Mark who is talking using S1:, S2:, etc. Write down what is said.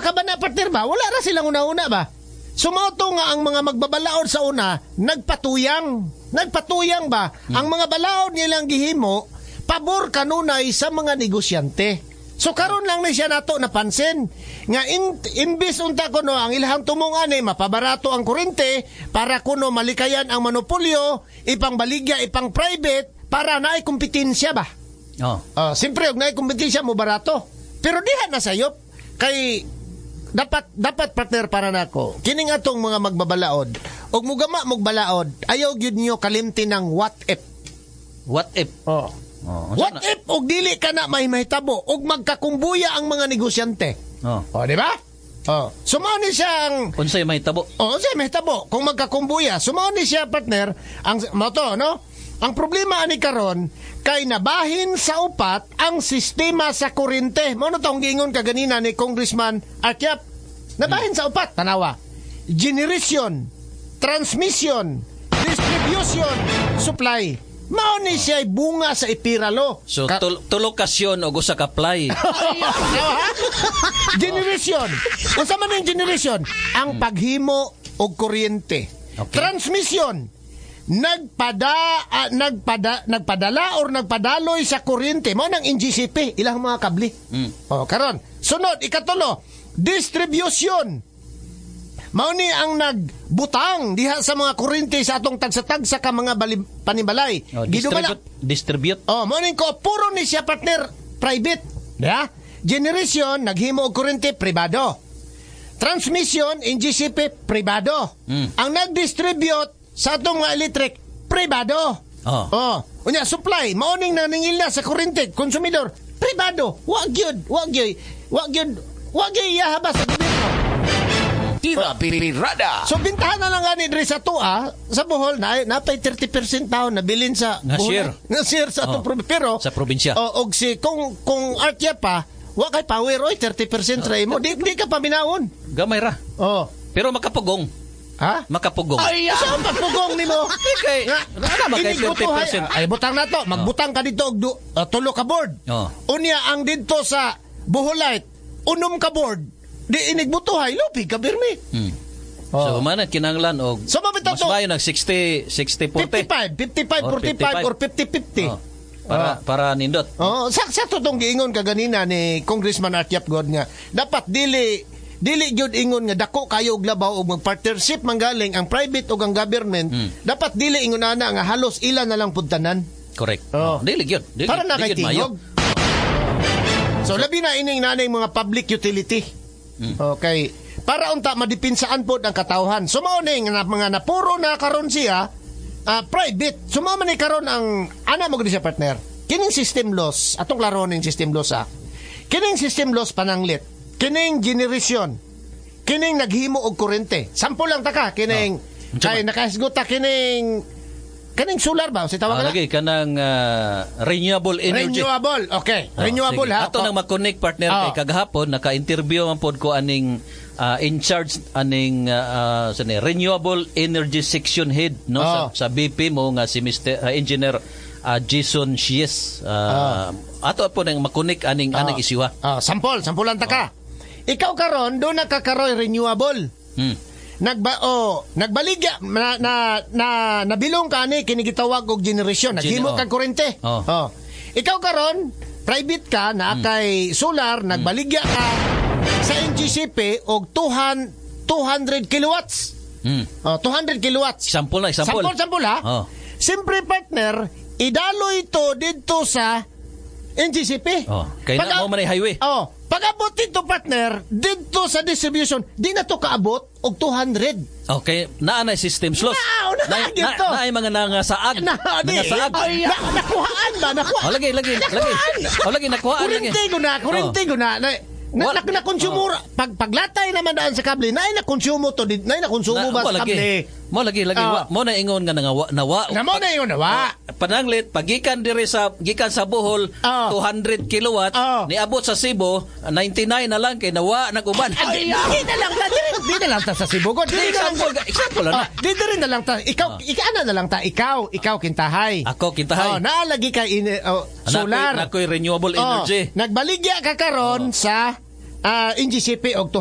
S1: makabana partner ba? Wala ra silang una-una ba? Sumoto nga ang mga magbabalaod sa una, nagpatuyang ba? Ang mga balaod nilang gihimo, pabor kanunay sa mga negosyante. So karon lang ni siya nato napansin nga imbis unta kuno ang ilahang tumong ani mapabarato ang kurente para kuno malikayan ang monopolyo, ipangbaligya, ipang private para naay kompetensya ba? Siyempre og naay kompetensya mo barato. Pero diha na sayop kay dapat partner para nako. Kining atong mga magbabalaod og mugama balaod, ayaw gyud niyo kalimti ng what if.
S2: What if?
S1: What if og dili ka na may mahitabo og magkakumbuya ang mga negosyante? Di ba? Sumao ni siya ang
S2: unsay mahitabo?
S1: Unsay mahitabo kung magkakumbuya. Sumao ni siya partner ang moto, no? Ang problema ani karon kay nabahin sa upat ang sistema sa kuryente. Mao na tong giingon kaganina ni Congressman Akyap. Nabahin sa upat, tanawa. Generation, transmission, distribution, supply. Mao ni siya bunga sa ipiralo.
S2: So tulokasyon og usa ka ply.
S1: Generation. Unsa man ang generation? Ang paghimo og kuryente. Okay. Transmission. Nagpadala or nagpadaloy sa kuryente mo ng NGCP ilang mga kabli. Karon sunod ikatulo, distribution mao ni ang nagbutang diha sa mga kuryente sa atong tagsa-tagsa ka mga panibalay.
S2: Distribute
S1: mao ni ko puro ni siya partner private, diha. Generation naghimo og kuryente pribado, transmission NGCP pribado, ang nagdistribute sa atong mga electric, pribado. Unya, supply, maoning naningil na sa kuryente, konsumidor, pribado. Wag yun iyahabas sa gobyerno.
S3: Tira Pirada.
S1: So, bintahan na lang gani diri sa tua, sa Bohol, napay 30% taon na bilin sa Bohol. Na-share sa atong probinsya. Pero,
S2: sa probinsya.
S1: Kung Artia pa, wag kay power, 30% ray mo. Di ka paminawon.
S2: Gamay ra. Pero makapugong.
S1: Ha?
S2: Makapugong.
S1: Saan magpugong ni mo?
S2: Okay. Ano magkay 30%?
S1: Ay, butang na to. Magbutang ka dito og tulo ka board. Unya, ang dito sa Boholite, unom ka board. Di inigbutuhay, lupi ka birmi.
S2: So, manat kinanglan og
S1: so, mas
S2: bayo nag 60-40.
S1: 55-45 or 50-50.
S2: Para nindot.
S1: Sa tutong giingon kaganina ni Congressman Akyap God nga, dapat dili gyud ingon nga dako kayo og labaw og mag-partnership manggaling ang private ug ang government. Dapat dili ingon ana nga halos ilan na lang pudtanan.
S2: Correct. Dili gyud.
S1: Para na kay tingog. So labi na ining nanay mga public utility. Okay. Para unta madipinsaan pod ang katawhan. Sumao ni nga mga napuro na karon siya private. Sumao man ni karon ang ana mo gid siya partner. Kining system loss, atong klaro ning system loss Kining system loss pananglit. Kining generation, kining naghimo og kurente. Sample lang taka kining kay nakasguta kining solar ba? Si tawag na?
S2: Lagi kanang renewable energy.
S1: Renewable, okay. Renewable ha.
S2: Ato nang mag-connect partner kay kagahapon naka-interview man pod ko aning in charge aning renewable energy section head no sa BP mo nga si Mr. Engineer Jason Shies. Ato po nang makunik aning isiwa.
S1: Sample lang taka. Ikaw karon do nakakaroy renewable. Nagbaligya nabilong ka ni kini gitawag og generation, naghimo kag kuryente. Ikaw karon private ka na kay solar, nagbaligya ka sa NGCP og 200 kilowatts. 200 kilowatts.
S2: Sample
S1: ha. Siyempre partner, idaloy ito dito sa NGCP.
S2: Kaya na mo man highway.
S1: Pag-abot dito partner, dito sa distribution, di na to kaabot og 200.
S2: Okay, naanay system slots. Naay mga nangasaag. Nangasaag.
S1: Nakuhaan ba?
S2: Lagi. Nakuhaan.
S1: Kurente ko na. Na-consume paglatay naman daan sa kable, na-consume to, na-consume ba sa kable?
S2: Mo lagi mo na ingon nga nawa.
S1: Mo na ingon nawa.
S2: Pananglit pagikan diri sa Bohol 200 kilowatt niabot sa Cebu 99 na lang kay nawa naguban.
S1: Di na lang ta sa Cebu.
S2: Example na.
S1: Di rin na lang ta. Ikaw na lang ta. Ikaw kintahay.
S2: Ako kintahay.
S1: Naalagi ka solar.
S2: Nakoy renewable energy.
S1: Nagbaligya ka karon sa NGCP og